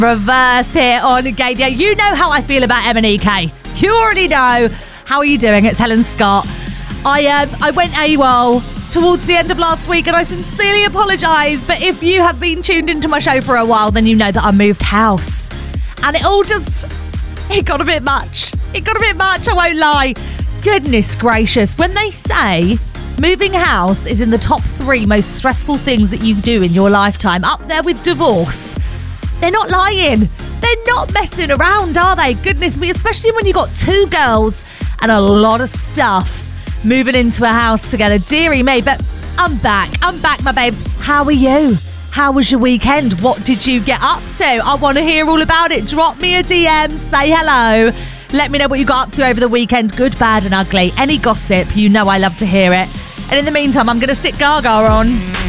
Reverse here on Gadia. You know how I feel about M&EK. You already know. How are you doing? It's Helen Scott. I went AWOL towards the end of last week and I sincerely apologise. But if you have been tuned into my show for a while, then you know that I moved house. And it got a bit much. It got a bit much, I won't lie. Goodness gracious. When they say moving house is in the top 3 most stressful things that you do in your lifetime, up there with divorce, they're not lying. They're not messing around, are they? Goodness me, especially when you got 2 girls and a lot of stuff moving into a house together. Dearie me, but I'm back, my babes. How are you? How was your weekend? What did you get up to? I want to hear all about it. Drop me a DM, say hello. Let me know what you got up to over the weekend, good, bad and ugly. Any gossip, you know I love to hear it. And in the meantime, I'm going to stick Gaga on.